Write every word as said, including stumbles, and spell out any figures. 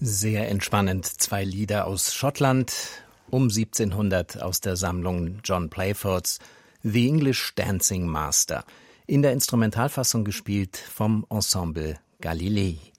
Sehr entspannend. Zwei Lieder aus Schottland, um siebzehnhundert aus der Sammlung John Playfords The English Dancing Master. In der Instrumentalfassung gespielt vom Ensemble Galilei.